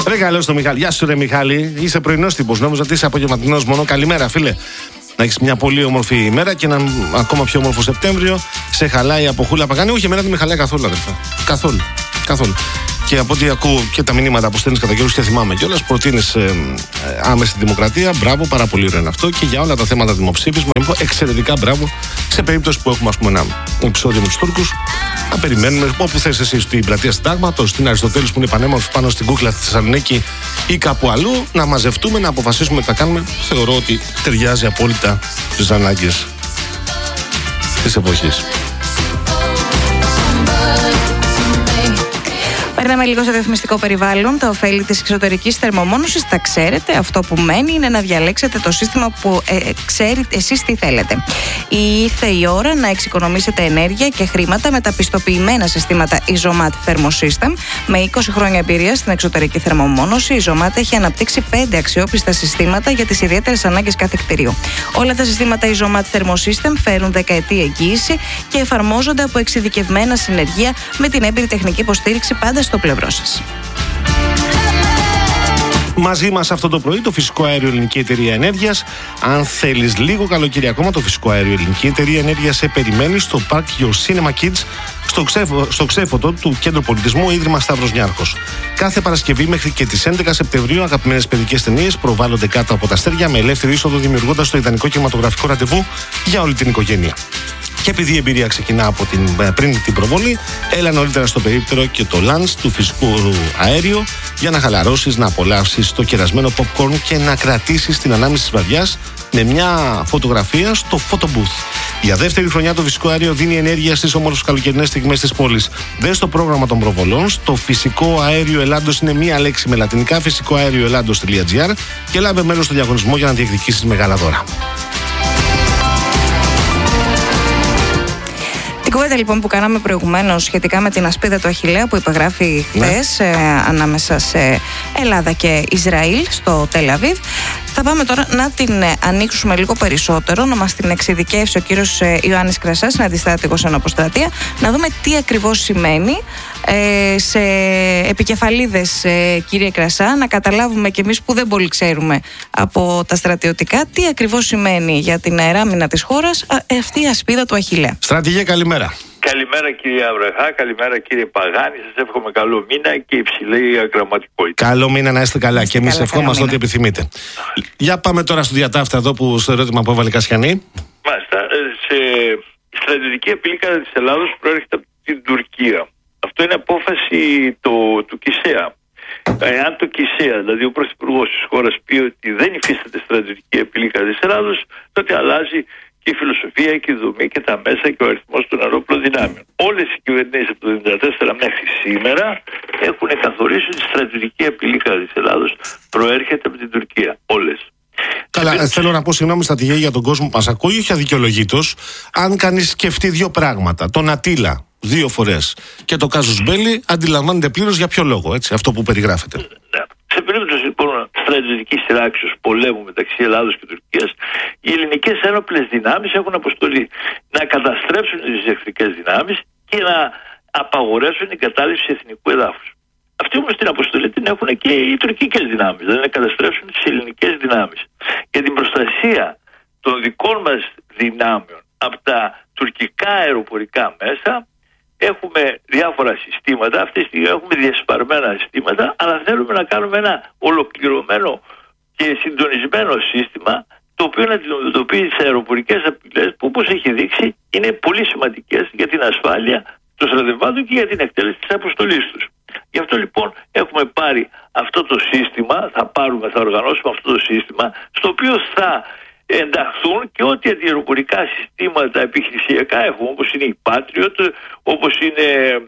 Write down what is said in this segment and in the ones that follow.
Ρε καλώς το Μιχάλη. Γεια σου, ρε Μιχάλη. Είσαι πρωινός τύπος. Νόμιζα ότι είσαι απογευματινός μόνο. Καλημέρα, φίλε. Να έχεις μια πολύ όμορφη ημέρα και έναν ακόμα πιο όμορφο Σεπτέμβριο. Σε χαλάει από Χούλα Παγάνη. Όχι, εμένα δεν με χαλάει καθόλου, αδερφέ. Καθόλου. Και από ό,τι ακούω και τα μηνύματα που στέλνεις κατά καιρούς και θυμάμαι κιόλας, προτείνεις άμεση δημοκρατία. Μπράβο, πάρα πολύ ωραίο είναι αυτό. Και για όλα τα θέματα δημοψήφισμα, εξαιρετικά μπράβο. Σε περίπτωση που έχουμε, ας πούμε, ένα επεισόδιο με τους Τούρκους, να περιμένουμε όπου θες εσύ, στην πλατεία Συντάγματος, στην Αριστοτέλους που είναι πανέμορφη πάνω στην κούκλα στη Θεσσαλονίκη ή κάπου αλλού, να μαζευτούμε, να αποφασίσουμε τι θα κάνουμε. Θεωρώ ότι ταιριάζει απόλυτα στις ανάγκες της εποχής. Περνάμε λίγο στο διαφημιστικό περιβάλλον. Τα ωφέλη της εξωτερικής θερμομόνωσης τα ξέρετε. Αυτό που μένει είναι να διαλέξετε το σύστημα που ξέρετε εσείς τι θέλετε. Ήρθε η ώρα να εξοικονομήσετε ενέργεια και χρήματα με τα πιστοποιημένα συστήματα Isomat Thermosystem. Με 20 χρόνια εμπειρία στην εξωτερική θερμομόνωση, η Isomat έχει αναπτύξει 5 αξιόπιστα συστήματα για τις ιδιαίτερες ανάγκες κάθε κτηρίου. Όλα τα συστήματα Isomat Thermosystem φέρουν δεκαετή εγγύηση και εφαρμόζονται από εξειδικευμένα συνεργεία με την έμπειρη τεχνική υποστήριξη πάντα στο πλευρό σας. Μαζί μας αυτό το πρωί το Φυσικό Αέριο Ελληνική Εταιρεία Ενέργειας. Αν θέλεις λίγο καλοκαίρι ακόμα, το Φυσικό Αέριο Ελληνική Εταιρεία Ενέργειας σε περιμένει στο Park Your Cinema Kids, στο ξέφωτο του Κέντρου Πολιτισμού Ίδρυμα Σταύρος Νιάρχος. Κάθε Παρασκευή μέχρι και τις 11 Σεπτεμβρίου αγαπημένες παιδικές ταινίες προβάλλονται κάτω από τα αστέρια με ελεύθερη είσοδο, δημιουργώντας το ιδανικό κινηματογραφικό ραντεβού για όλη την οικογένεια. Και επειδή η εμπειρία ξεκινά πριν την προβολή, έλα νωρίτερα στο περίπτερο και το lunch του φυσικού αέριου για να χαλαρώσεις, να απολαύσεις το κερασμένο popcorn και να κρατήσεις την ανάμνηση της βραδιάς με μια φωτογραφία στο photo booth. Για δεύτερη χρονιά το φυσικό αέριο δίνει ενέργεια στις όμορφες καλοκαιρινές στιγμές της πόλης. Δες το πρόγραμμα των προβολών στο Φυσικό Αέριο Ελλάδος, είναι μία λέξη με λατινικά, φυσικοαέρioελλάδος.gr, και λάβε μέρος στο διαγωνισμό για να διεκδικήσεις μεγάλα δώρα. Την κουβέντα λοιπόν που κάναμε προηγουμένως σχετικά με την ασπίδα του Αχιλλέα που υπεγράφει χθες ανάμεσα σε Ελλάδα και Ισραήλ στο Τελ Αβίβ, θα πάμε τώρα να την ανοίξουμε λίγο περισσότερο, να μας την εξειδικεύσει ο κύριος Ιωάννης Κρασάς, συναντιστράτηγος εν αποστρατεία, να δούμε τι ακριβώς σημαίνει σε επικεφαλίδες, κύριε Κρασά, να καταλάβουμε κι εμείς που δεν πολύ ξέρουμε από τα στρατιωτικά τι ακριβώς σημαίνει για την αεράμινα της χώρας αυτή η ασπίδα του Αχιλλέα. Στρατηγέ, καλημέρα. Καλημέρα κύριε Αβραχά, καλημέρα κύριε Παγάνη. Σας εύχομαι καλό μήνα και υψηλή ακραματικότητα. Καλό μήνα, να είστε καλά. Και εμείς ευχόμαστε ό,τι επιθυμείτε. Για πάμε τώρα στο διατάφτα εδώ, στο ερώτημα που έβαλε Κασιανή. Μάλιστα. Η στρατιωτική απειλή κατά της Ελλάδος προέρχεται από την Τουρκία. Αυτό είναι απόφαση του ΚΙΣΕΑ. Αν το ΚΙΣΕΑ, δηλαδή ο πρωθυπουργός της χώρας, πει ότι δεν υφίσταται στρατιωτική απειλή κατά της Ελλάδος, τότε αλλάζει και η φιλοσοφία και η δομή και τα μέσα και ο αριθμός των αερόπλων δυνάμεων. Όλες οι κυβερνήσεις από το 1974 μέχρι σήμερα έχουν καθορίσει ότι η στρατιωτική απειλή κατά της Ελλάδος προέρχεται από την Τουρκία. Όλες. Καλά, θέλω να πω συγγνώμη, στρατηγέ, για τον κόσμο που μας ακούει, όχι αδικαιολογήτως. Αν κανείς σκεφτεί δύο πράγματα, τον Ατίλα 2 φορές και το Κάζους Μπέλι, αντιλαμβάνεται πλήρως για ποιο λόγο, έτσι, αυτό που περιγράφεται. Σε περίπτωση λοιπόν στρατιωτικής σειράξεως πολέμου μεταξύ Ελλάδος και Τουρκίας, οι ελληνικές ένοπλες δυνάμεις έχουν αποστολή να καταστρέψουν τις εχθρικές δυνάμεις και να απαγορεύσουν την κατάληψη εθνικού εδάφους. Αυτή όμως την αποστολή την έχουν και οι τουρκικές δυνάμεις, δηλαδή να καταστρέψουν τις ελληνικές δυνάμεις. Για την προστασία των δικών μας δυνάμεων από τα τουρκικά αεροπορικά μέσα, έχουμε διάφορα συστήματα, αυτή τη στιγμή έχουμε διασπαρμένα συστήματα, αλλά θέλουμε να κάνουμε ένα ολοκληρωμένο και συντονισμένο σύστημα, το οποίο να αντιμετωπίζει τις αεροπορικές απειλές που, όπως έχει δείξει, είναι πολύ σημαντικές για την ασφάλεια των στρατευμάτων και για την εκτέλεση της αποστολής τους. Γι' αυτό λοιπόν έχουμε πάρει αυτό το σύστημα, θα οργανώσουμε αυτό το σύστημα, στο οποίο θα ενταχθούν και ό,τι αντιαεροπορικά συστήματα επιχειρησιακά έχουμε, όπως είναι η Patriot, όπως είναι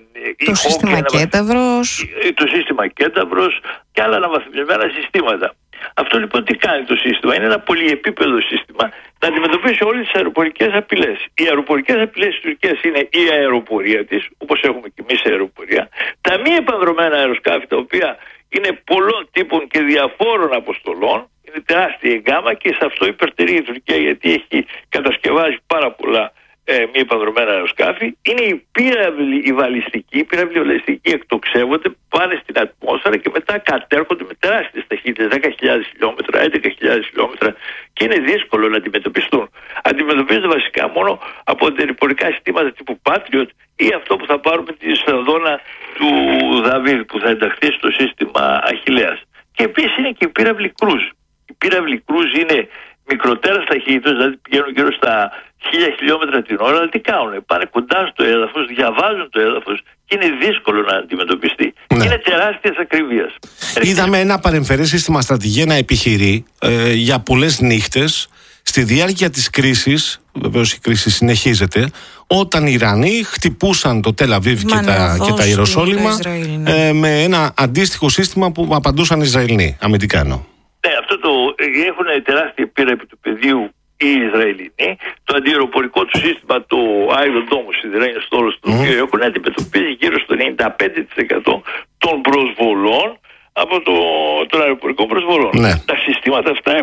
το σύστημα Κένταβρος, το σύστημα Κένταβρος και άλλα αναβαθμισμένα συστήματα. Αυτό λοιπόν τι κάνει το σύστημα? Είναι ένα πολυεπίπεδο σύστημα να αντιμετωπίσει όλες τις αεροπορικές απειλές. Οι αεροπορικές απειλές της Τουρκίας είναι η αεροπορία της, όπως έχουμε και εμείς αεροπορία, τα μη επανδρομένα αεροσκάφη, τα οποία είναι πολλών τύπων και διαφόρων αποστολών, είναι τεράστια η γκάμα και σε αυτό υπερτερεί η Τουρκία, γιατί έχει κατασκευάσει πάρα πολλά μη επανδρομένα αεροσκάφη. Είναι οι πύραυλοι βαλιστικοί, εκτοξεύονται, πάνε στην ατμόσφαιρα και μετά κατέρχονται με τεράστιες ταχύτητες, 10.000 χιλιόμετρα, 11.000 χιλιόμετρα, και είναι δύσκολο να αντιμετωπιστούν. Αντιμετωπίζονται βασικά μόνο από αντιεροπορικά συστήματα τύπου Patriot ή αυτό που θα πάρουμε τη σφενδόνα του Δαβίδ που θα ενταχθεί στο σύστημα Αχιλλέας. Και επίσης είναι και οι πύραυλοι Cruise. Οι πύραυλοι Cruise είναι μικροτέρας ταχύτητας, δηλαδή πηγαίνουν γύρω στα 1.000 χιλιόμετρα την ώρα, αλλά τι κάνουν? Πάνε κοντά στο έδαφος, διαβάζουν το έδαφος και είναι δύσκολο να αντιμετωπιστεί. Ναι. Είναι τεράστιας ακρίβειας. Είδαμε ένα παρεμφερές σύστημα στρατηγέ να επιχειρεί για πολλές νύχτες στη διάρκεια της κρίσης. Βεβαίως η κρίση συνεχίζεται. Όταν οι Ιρανοί χτυπούσαν το Τελ Αβίβ και τα Ιεροσόλυμα με ένα αντίστοιχο σύστημα που απαντούσαν οι Ισραηλοί, αμυντικά εννοώ. Ναι, έχουν τεράστια πείρα επί του πεδίου οι Ισραηλινοί. Το αντιεροπορικό του σύστημα, το Iron Dome σιδερένιος στόλος, το οποίο έχουν αντιμετωπίσει γύρω στο 95% των προσβολών από των αεροπορικών προσβολών. Ναι. Τα συστήματα αυτά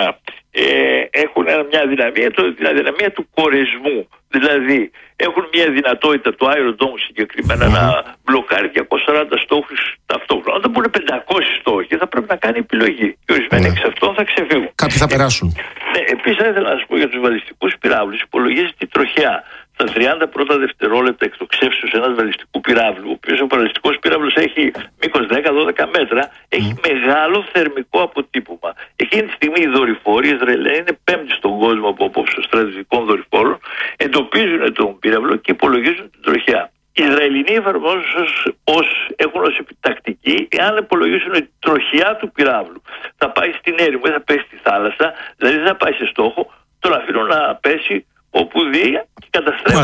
έχουν μια αδυναμία, την αδυναμία του κορεσμού. Δηλαδή έχουν μια δυνατότητα, το Iron Dome συγκεκριμένα, να μπλοκάρει 240 στόχους ταυτόχρονα. Όταν μπουν 500 στόχοι θα πρέπει να κάνει επιλογή. Και ορισμένοι εξ αυτών θα ξεφύγουν. Κάποιοι θα περάσουν. Ναι, επίσης θα ήθελα να σας πω για τους βαλιστικούς πυράβλους. Υπολογίζεται η τροχιά στα 30 πρώτα δευτερόλεπτα εκτοξεύσεως ενός βαλιστικού πυράβλου, ο οποίος ο βαλιστικός πυράβλος έχει μήκος 10-12 μέτρα, έχει μεγάλο θερμικό αποτύπωμα. Εκείνη τη στιγμή οι δορυφόροι, οι Ισραηλοί, είναι πέμπτοι στον κόσμο από απόψε στρατιωτικών δορυφόρων, εντοπίζουν τον πύραυλο και υπολογίζουν την τροχιά. Οι Ισραηλινοί εφαρμόζουν έχουν ως επιτακτική, εάν υπολογίσουν την τροχιά του πυράβλου, θα πάει στην έρημο ή θα πέσει στη θάλασσα, δηλαδή δεν θα πάει σε στόχο, τον αφήνουν να πέσει όπου δει και καταστρέφει